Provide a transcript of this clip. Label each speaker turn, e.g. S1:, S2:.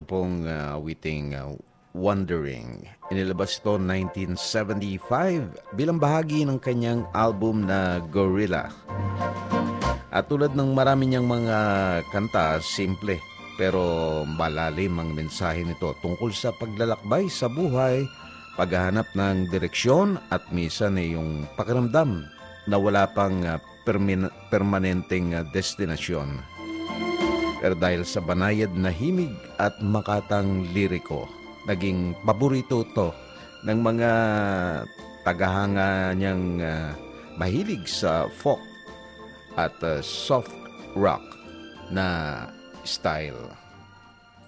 S1: pong awiting Wondering. Inilabas ito 1975 bilang bahagi ng kanyang album na Gorilla. At tulad ng marami niyang mga kanta, simple pero malalim ang mensahe nito tungkol sa paglalakbay sa buhay, paghahanap ng direksyon at minsan yung pakiramdam na wala pang permanenteng destinasyon. Pero dahil sa banayad na himig at makatang liriko, naging paborito ito ng mga tagahanga niyang mahilig sa folk at soft rock na style.